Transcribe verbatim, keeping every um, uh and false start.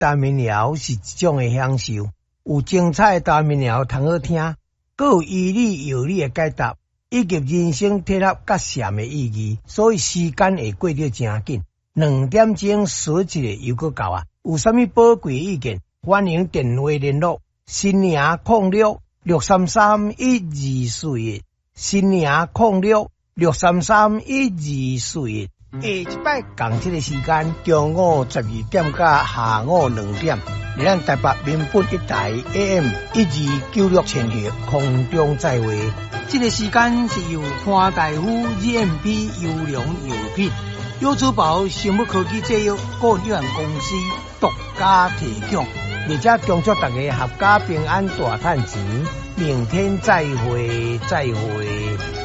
台民谣是一种的享受，有精彩的台民谣通好听，阁有依理有理的解答，以及人生体验甲禅的意义，所以时间会过得真紧。两点钟说一个又阁到啊！有啥物宝贵意见，欢迎电话联络：新营零六六三三一二四一，新营零六六三三一二四一。下一摆同这个时间，中午十二点到下午两点，伫咱台北民本一台 A M 一二九六千赫空中再会。这个时间是由潘大夫 G M P 优良药品、优珠宝生物科技制药股份有限公司独家提供，而且恭祝大家合家平安大赚钱，明天再会，再会。